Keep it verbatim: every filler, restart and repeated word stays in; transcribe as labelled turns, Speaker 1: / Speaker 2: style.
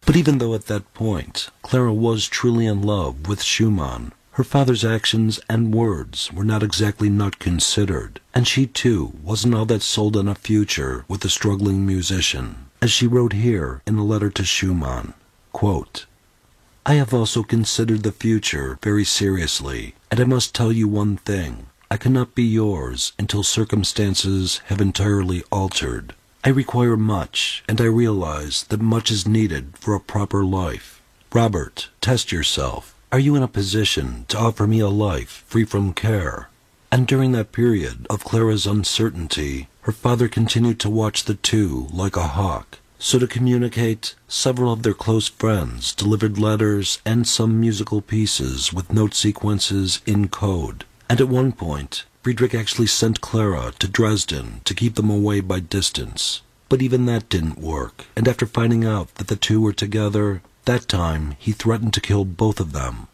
Speaker 1: But even though at that point Clara was truly in love with Schumann, her father's actions and words were not exactly not considered, and she too wasn't all that sold on a future with the struggling musician. As she wrote here in a letter to Schumann, quote, "I have also considered the future very seriously, and I must tell you one thing. I cannot be yours until circumstances have entirely altered. I require much, and I realize that much is needed for a proper life. Robert, test yourself. Are you in a position to offer me a life free from care?" And during that period of Clara's uncertainty, her father continued to watch the two like a hawk. So to communicate, several of their close friends delivered letters and some musical pieces with note sequences in code. And at one point, Friedrich actually sent Clara to Dresden to keep them away by distance. But even that didn't work, and after finding out that the two were together, that time he threatened to kill both of them.